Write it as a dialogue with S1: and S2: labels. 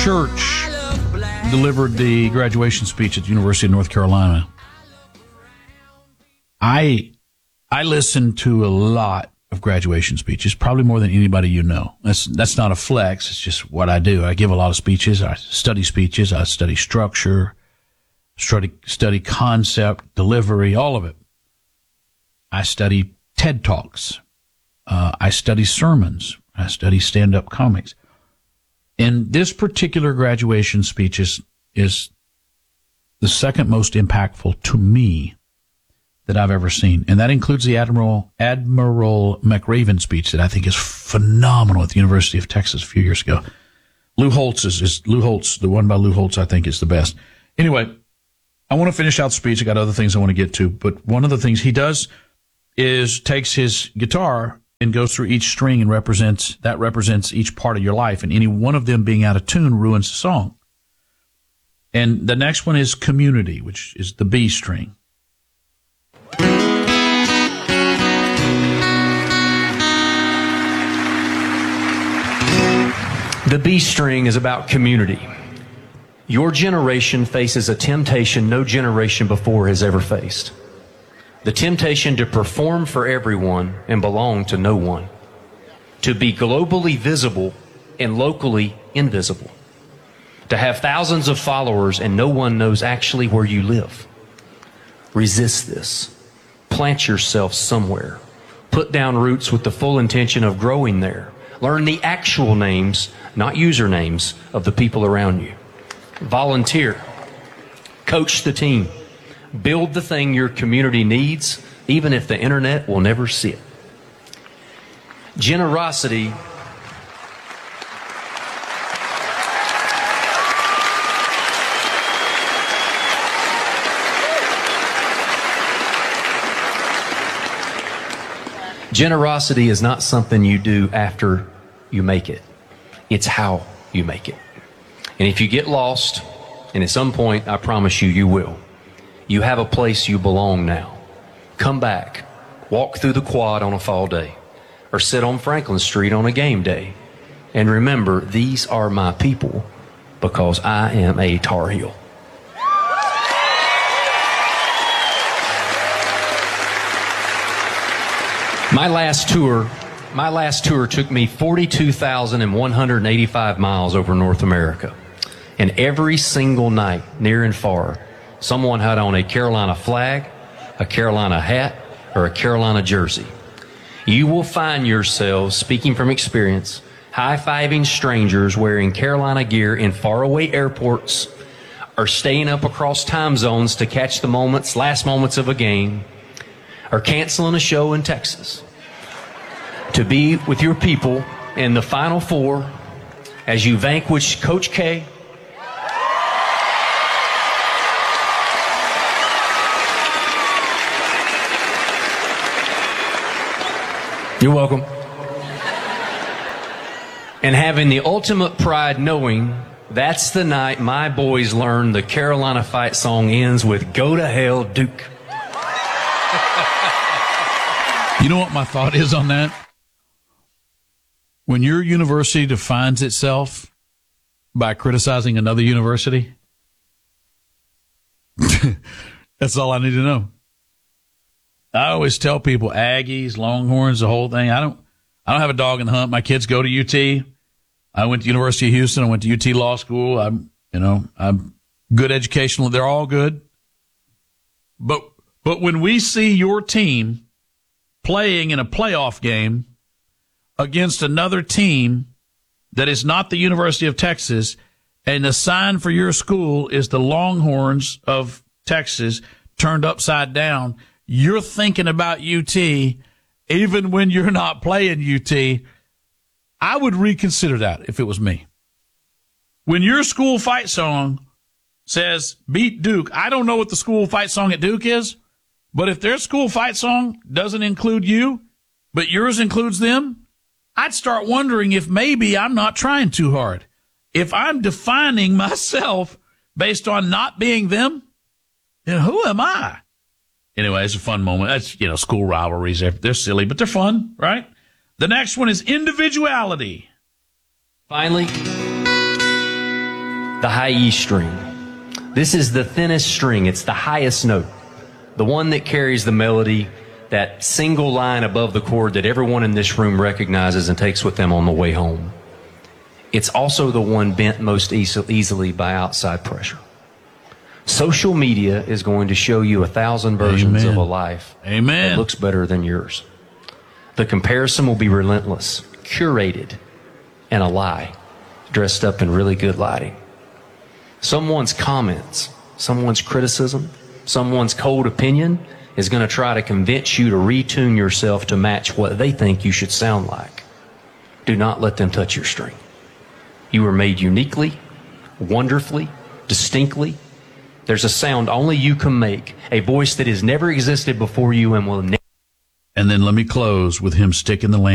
S1: church delivered the graduation speech at the University of North Carolina. I listen to a lot of graduation speeches, probably more than anybody you know. That's not a flex. It's just what I do. I give a lot of speeches. I study speeches. I study structure, study concept, delivery, all of it. I study TED Talks. I study sermons. I study stand-up comics. And this particular graduation speech is the second most impactful to me that I've ever seen. And that includes the Admiral McRaven speech that I think is phenomenal at the University of Texas a few years ago. Lou Holtz, the one by Lou Holtz, I think is the best. Anyway, I want to finish out the speech. I got other things I want to get to, but one of the things he does is takes his guitar and goes through each string and represents each part of your life, and any one of them being out of tune ruins the song. And the next one is community, which is the B string.
S2: The B string is about community. Your generation faces a temptation no generation before has ever faced. The temptation to perform for everyone and belong to no one. To be globally visible and locally invisible. To have thousands of followers and no one knows actually where you live. Resist this. Plant yourself somewhere. Put down roots with the full intention of growing there. Learn the actual names, not usernames, of the people around you. Volunteer. Coach the team. Build the thing your community needs, even if the internet will never see it. Generosity is not something you do after you make it. It's how you make it. And if you get lost, and at some point, I promise you, you will, you have a place you belong now. Come back, walk through the quad on a fall day, or sit on Franklin Street on a game day. And remember, these are my people, because I am a Tar Heel. My last tour took me 42,185 miles over North America. And every single night, near and far, someone had on a Carolina flag, a Carolina hat, or a Carolina jersey. You will find yourselves, speaking from experience, high-fiving strangers wearing Carolina gear in faraway airports, or staying up across time zones to catch the last moments of a game, or canceling a show in Texas. To be with your people in the Final Four as you vanquish Coach K, you're welcome. And having the ultimate pride knowing that's the night my boys learn the Carolina fight song ends with "Go to Hell, Duke."
S1: You know what my thought is on that? When your university defines itself by criticizing another university, that's all I need to know. I always tell people, Aggies, Longhorns, the whole thing. I don't have a dog in the hunt. My kids go to UT. I went to University of Houston. I went to UT Law School. I'm good educational. They're all good. But when we see your team playing in a playoff game against another team that is not the University of Texas, and the sign for your school is the Longhorns of Texas turned upside down, you're thinking about UT even when you're not playing UT. I would reconsider that if it was me. When your school fight song says beat Duke, I don't know what the school fight song at Duke is, but if their school fight song doesn't include you, but yours includes them, I'd start wondering if maybe I'm not trying too hard. If I'm defining myself based on not being them, then who am I? Anyway, it's a fun moment. That's, school rivalries. They're silly, but they're fun, right? The next one is individuality.
S2: Finally, the high E string. This is the thinnest string. It's the highest note, the one that carries the melody, that single line above the chord that everyone in this room recognizes and takes with them on the way home. It's also the one bent most easily by outside pressure. Social media is going to show you 1,000 versions of a life that looks better than yours. The comparison will be relentless, curated, and a lie, dressed up in really good lighting. Someone's comments, someone's criticism, someone's cold opinion is going to try to convince you to retune yourself to match what they think you should sound like. Do not let them touch your string. You were made uniquely, wonderfully, distinctly. There's a sound only you can make, a voice that has never existed before you and will never.
S1: And then let me close with him sticking the